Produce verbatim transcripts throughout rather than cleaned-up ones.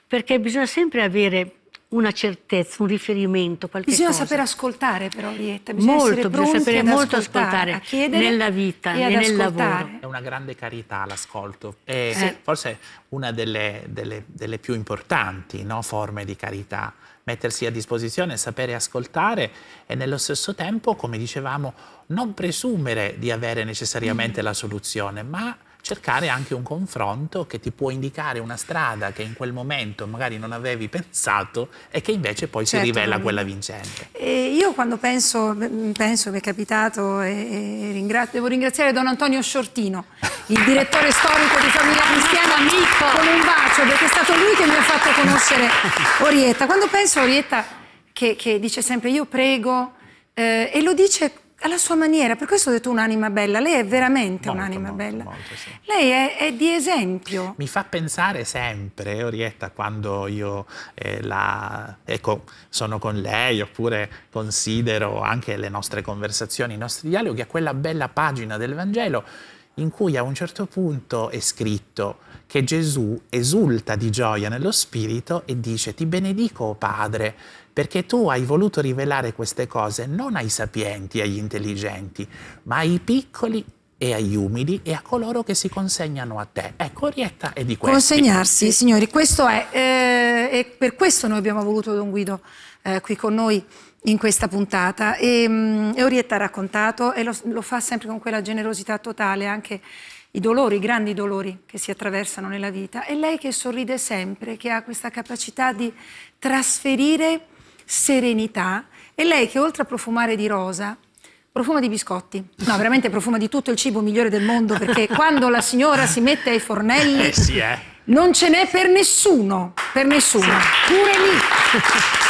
perché bisogna sempre avere una certezza, un riferimento, qualche bisogna cosa. saper ascoltare però, Orietta, bisogna molto, essere bisogna pronti sapere ad molto ascoltare, ascoltare a chiedere nella vita e, e ad nel ascoltare. lavoro. È una grande carità l'ascolto, è Sì. forse una delle, delle, delle più importanti, no, forme di carità, mettersi a disposizione, sapere ascoltare e nello stesso tempo, come dicevamo, non presumere di avere necessariamente mm. la soluzione, ma cercare anche un confronto che ti può indicare una strada che in quel momento magari non avevi pensato e che invece poi certo, si rivela quella vincente. E io quando penso, penso mi è capitato, e, e ringrazio, devo ringraziare Don Antonio Sciortino, il direttore storico di Famiglia Cristiana, amico, con un bacio, perché è stato lui che mi ha fatto conoscere Orietta. Quando penso a Orietta che, che dice sempre io prego, eh, e lo dice alla sua maniera, per questo ho detto un'anima bella. Lei è veramente un'anima bella. Molto, sì. Lei è, è di esempio. Mi fa pensare sempre, Orietta, quando io eh, la, ecco, sono con lei oppure considero anche le nostre conversazioni, i nostri dialoghi, a quella bella pagina del Vangelo in cui a un certo punto è scritto che Gesù esulta di gioia nello spirito e dice: ti benedico, o Padre, perché tu hai voluto rivelare queste cose non ai sapienti e agli intelligenti, ma ai piccoli e agli umili e a coloro che si consegnano a te. Ecco, Orietta è di questo. Consegnarsi, sì. Signori, questo è, eh, e per questo noi abbiamo voluto Don Guido eh, qui con noi in questa puntata. E, um, e Orietta ha raccontato, e lo, lo fa sempre con quella generosità totale, anche i dolori, i grandi dolori che si attraversano nella vita. E lei che sorride sempre, che ha questa capacità di trasferire serenità, e lei che oltre a profumare di rosa profuma di biscotti, no, veramente profuma di tutto il cibo migliore del mondo, perché quando la signora si mette ai fornelli eh sì, eh. non ce n'è per nessuno, per nessuno, sì. Pure lì.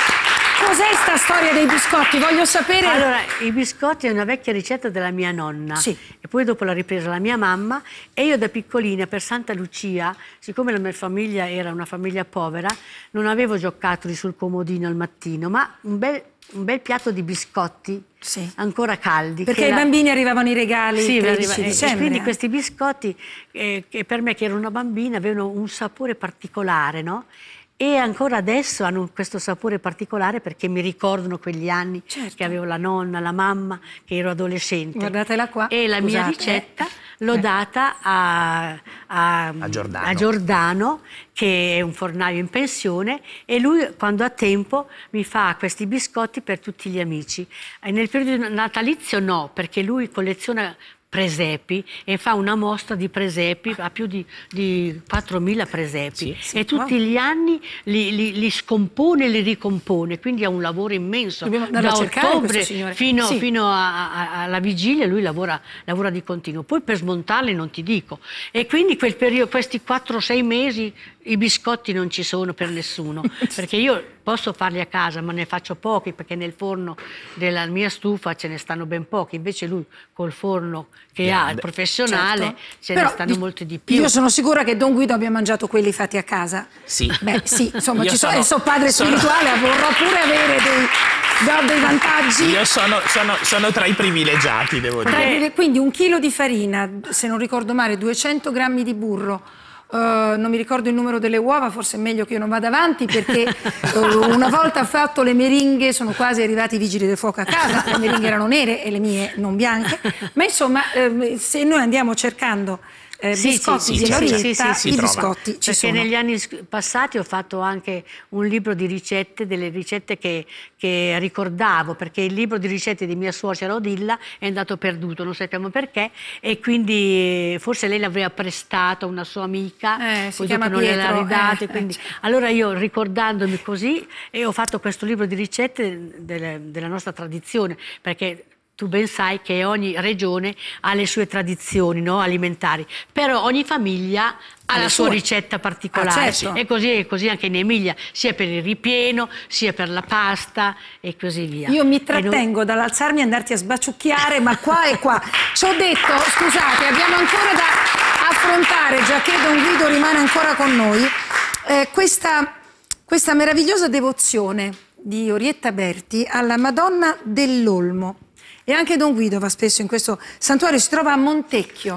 Cos'è sta storia dei biscotti? Voglio sapere. Allora, i biscotti è una vecchia ricetta della mia nonna, sì. E poi dopo l'ha ripresa la mia mamma, e io da piccolina per Santa Lucia, siccome la mia famiglia era una famiglia povera, non avevo giocattoli sul comodino al mattino, ma un bel, un bel piatto di biscotti, sì. Ancora caldi. Perché ai la... bambini arrivavano i regali sì, il tredici arriva... dicembre. E quindi questi biscotti, eh, che per me che ero una bambina, avevano un sapore particolare, no? E ancora adesso hanno questo sapore particolare perché mi ricordano quegli anni, certo, che avevo la nonna, la mamma, che ero adolescente. Guardatela qua. E la Scusate, mia ricetta eh. l'ho eh. data a, a, a, Giordano. a Giordano, che è un fornaio in pensione, e lui quando ha tempo mi fa questi biscotti per tutti gli amici. E nel periodo natalizio no, perché lui colleziona presepi e fa una mostra di presepi, ha più di, di quattromila presepi, sì, sì, e tutti wow. gli anni li, li, li scompone e li ricompone, quindi ha un lavoro immenso. Da ottobre fino, sì. fino a, a, alla vigilia lui lavora, lavora di continuo, poi per smontarli non ti dico, e quindi quel periodo, questi quattro sei mesi i biscotti non ci sono per nessuno, perché io posso farli a casa ma ne faccio pochi, perché nel forno della mia stufa ce ne stanno ben pochi, invece lui col forno che Grande. ha, il professionale, certo. ce Però, ne stanno molti di più. Io sono sicura che Don Guido abbia mangiato quelli fatti a casa. Sì. Beh sì, insomma, ci sono, so, sono padre sono... spirituale, vorrò pure avere dei, dei vantaggi. Io sono, sono, sono tra i privilegiati, devo tra dire. I, quindi un chilo di farina, se non ricordo male, duecento grammi di burro, Uh, non mi ricordo il numero delle uova, forse è meglio che io non vada avanti, perché uh, una volta fatto le meringhe sono quasi arrivati i vigili del fuoco a casa, le meringhe erano nere e le mie non bianche, ma insomma uh, se noi andiamo cercando Eh, sì, biscotti sì, di Orietta, sì, sì, sì, i sì, biscotti ci perché sono. negli anni passati ho fatto anche un libro di ricette, delle ricette che, che ricordavo, perché il libro di ricette di mia suocera Odilla è andato perduto, non sappiamo perché, e quindi forse lei l'aveva prestato a una sua amica, eh, poi dopo non gliel'ha ridato, eh, quindi... eh, certo. Allora io, ricordandomi così, e ho fatto questo libro di ricette delle, della nostra tradizione, perché tu ben sai che ogni regione ha le sue tradizioni, no, alimentari, però ogni famiglia ha la sua ricetta particolare. Ah, certo. E così, e così anche in Emilia, sia per il ripieno, sia per la pasta e così via. Io mi trattengo noi... dall'alzarmi e andarti a sbaciucchiare, ma qua e qua. Ci ho detto, scusate, abbiamo ancora da affrontare, già che Don Guido rimane ancora con noi, eh, questa, questa meravigliosa devozione di Orietta Berti alla Madonna dell'Olmo. E anche Don Guido va spesso in questo santuario, si trova a Montecchio. Sì.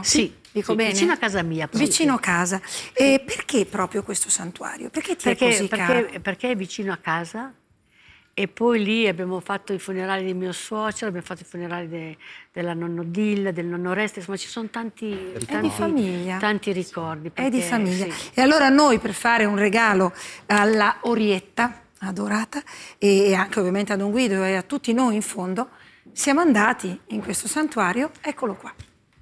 Dico Sì, bene? vicino a casa mia. proprio. Vicino a casa. E perché proprio questo santuario? Perché ti Perché, è così caro? perché, perché è vicino a casa e poi lì abbiamo fatto i funerali del mio suocero, abbiamo fatto i funerali de- della nonno Dilla, del nonno Oreste, insomma ci sono tanti, È di tanti, famiglia. tanti ricordi. È di perché, famiglia. sì. E allora noi, per fare un regalo alla Orietta, adorata, e anche ovviamente a Don Guido e a tutti noi in fondo, siamo andati in questo santuario, eccolo qua.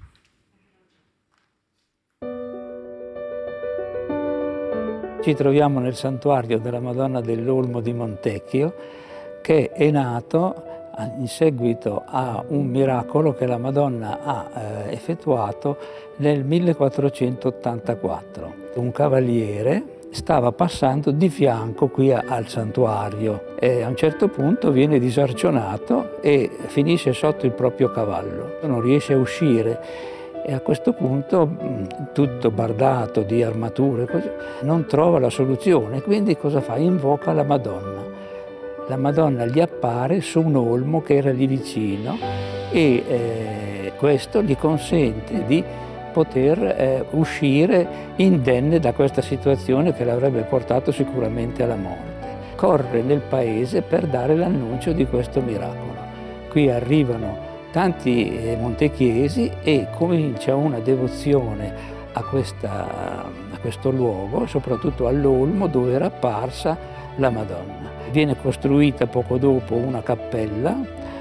Ci troviamo nel santuario della Madonna dell'Olmo di Montecchio, che è nato in seguito a un miracolo che la Madonna ha eh, effettuato nel millequattrocentottantaquattro. Un cavaliere stava passando di fianco qui a, al santuario e a un certo punto viene disarcionato e finisce sotto il proprio cavallo. Non riesce a uscire. E a questo punto, tutto bardato di armature, così, non trova la soluzione, quindi cosa fa? Invoca la Madonna. La Madonna gli appare su un olmo che era lì vicino e eh, questo gli consente di poter eh, uscire indenne da questa situazione che l'avrebbe portato sicuramente alla morte. Corre nel paese per dare l'annuncio di questo miracolo. Qui arrivano tanti montechiesi e comincia una devozione a, questa, a questo luogo, soprattutto all'olmo dove era apparsa la Madonna. Viene costruita poco dopo una cappella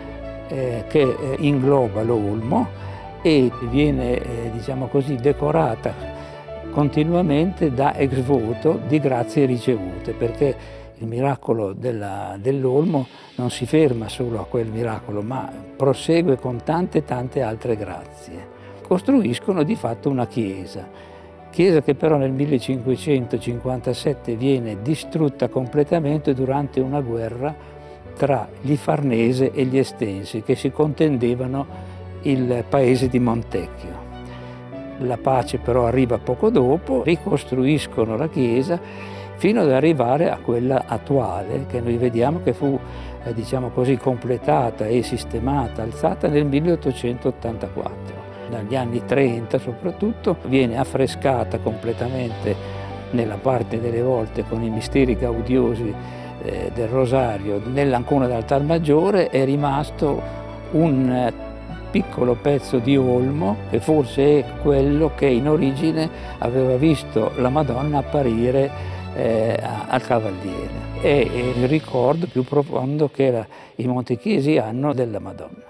eh, che eh, ingloba l'olmo e viene eh, diciamo così, decorata continuamente da ex voto di grazie ricevute, perché il miracolo dell'olmo non si ferma solo a quel miracolo, ma prosegue con tante tante altre grazie. Costruiscono di fatto una chiesa, chiesa che però nel millecinquecentocinquantasette viene distrutta completamente durante una guerra tra gli Farnese e gli Estensi, che si contendevano il paese di Montecchio. La pace però arriva poco dopo, ricostruiscono la chiesa fino ad arrivare a quella attuale, che noi vediamo che fu, eh, diciamo così, completata e sistemata, alzata nel milleottocentottantaquattro. Dagli anni trenta soprattutto viene affrescata completamente nella parte delle volte con i misteri gaudiosi eh, del Rosario. Nell'ancona d'altar maggiore è rimasto un eh, piccolo pezzo di olmo che forse è quello che in origine aveva visto la Madonna apparire Eh, al cavaliere. È il ricordo più profondo che la, i montechiesi hanno della Madonna.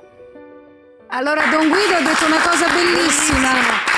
Allora Don Guido ha detto una cosa bellissima.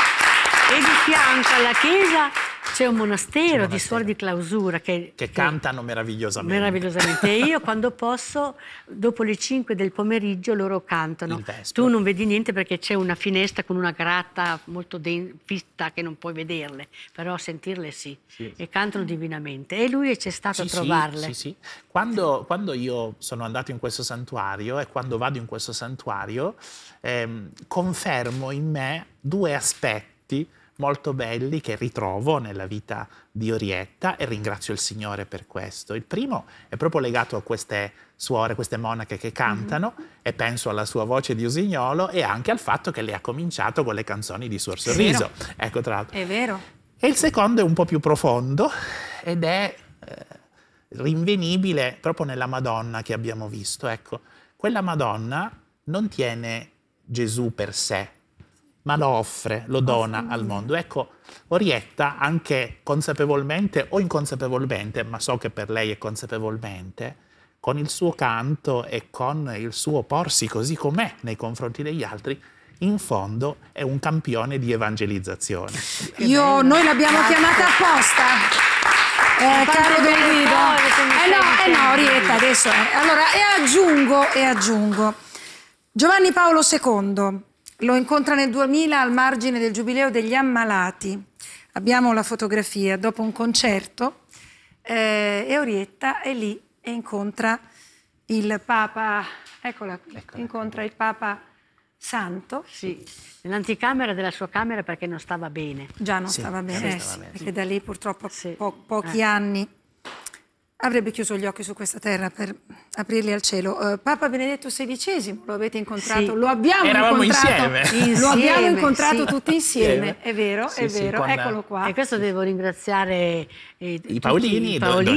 E di fianco alla chiesa c'è un monastero, monastero. di suori di clausura che, Che cantano meravigliosamente. meravigliosamente. E io quando posso, dopo le cinque del pomeriggio, loro cantano. Il vespro. Tu non vedi niente perché c'è una finestra con una gratta molto den- fitta che non puoi vederle, però sentirle sì. Sì. E cantano divinamente. E lui c'è stato Sì, a trovarle. Sì, sì, sì. Quando, quando io sono andato in questo santuario e quando vado in questo santuario, ehm, confermo in me due aspetti molto belli che ritrovo nella vita di Orietta e ringrazio il Signore per questo. Il primo è proprio legato a queste suore, queste monache che cantano mm-hmm. e penso alla sua voce di usignolo e anche al fatto che lei ha cominciato con le canzoni di Suor Sorriso. Ecco, tra l'altro. È vero. E il secondo è un po' più profondo ed è eh, rinvenibile proprio nella Madonna che abbiamo visto. Ecco, quella Madonna non tiene Gesù per sé, ma lo offre, lo dona al mondo. Ecco, Orietta, anche consapevolmente o inconsapevolmente, ma so che per lei è consapevolmente, con il suo canto e con il suo porsi così com'è nei confronti degli altri, in fondo è un campione di evangelizzazione. Io, noi l'abbiamo chiamata apposta. Eh, caro Don Guido. Eh no, eh no, Orietta, adesso è. Allora, e aggiungo, e aggiungo. Giovanni Paolo secondo lo incontra nel duemila al margine del Giubileo degli Ammalati. Abbiamo la fotografia dopo un concerto eh, e Orietta è lì e incontra il Papa, eccola qui, eccola. Incontra il Papa Santo. Sì, nell'anticamera della sua camera perché non stava bene. Già non sì, stava bene, eh, stava sì, bene. perché da lì purtroppo sì. po pochi eh. anni avrebbe chiuso gli occhi su questa terra per aprirli al cielo. Uh, Papa Benedetto sedicesimo lo avete incontrato, Sì. lo abbiamo Eravamo incontrato insieme. lo abbiamo Insieme, incontrato sì. tutti insieme, Insieme. è vero, Sì, è sì, vero, con- eccolo qua. E questo devo ringraziare eh, tutti Paolini, i do- Paolini